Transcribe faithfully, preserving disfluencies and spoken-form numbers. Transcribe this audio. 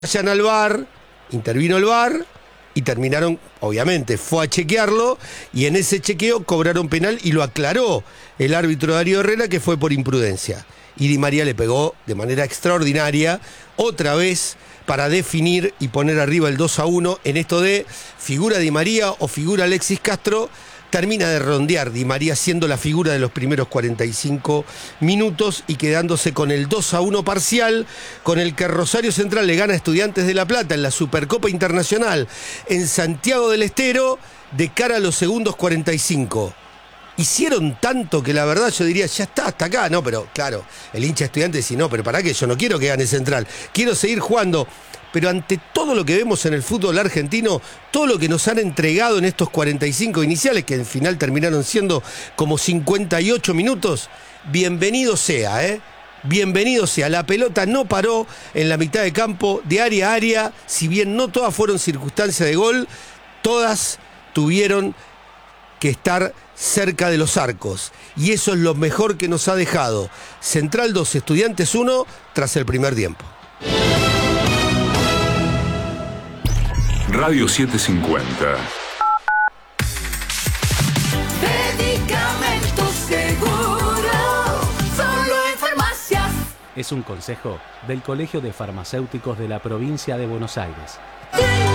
Vayan al V A R, intervino el V A R y terminaron, obviamente, fue a chequearlo y en ese chequeo cobraron penal y lo aclaró el árbitro Darío Herrera que fue por imprudencia. Y Di María le pegó de manera extraordinaria, otra vez, para definir y poner arriba el dos a uno en esto de figura Di María o figura Alexis Castro. Termina de rondear Di María siendo la figura de los primeros cuarenta y cinco minutos y quedándose con el dos a uno parcial, con el que Rosario Central le gana a Estudiantes de La Plata en la Supercopa Internacional en Santiago del Estero de cara a los segundos cuarenta y cinco. Hicieron tanto que la verdad yo diría, ya está, hasta acá, no, pero claro, el hincha estudiante dice, no, pero ¿para qué? Yo no quiero que gane Central, quiero seguir jugando. Pero ante todo lo que vemos en el fútbol argentino, todo lo que nos han entregado en estos cuarenta y cinco iniciales, que en final terminaron siendo como cincuenta y ocho minutos, bienvenido sea, ¿eh? Bienvenido sea. La pelota no paró en la mitad de campo, de área a área, si bien no todas fueron circunstancias de gol, todas tuvieron que estar cerca de los arcos. Y eso es lo mejor que nos ha dejado Central dos, Estudiantes uno, tras el primer tiempo. Radio setecientos cincuenta. Medicamentos Seguro, solo en farmacias. Es un consejo del Colegio de Farmacéuticos de la Provincia de Buenos Aires.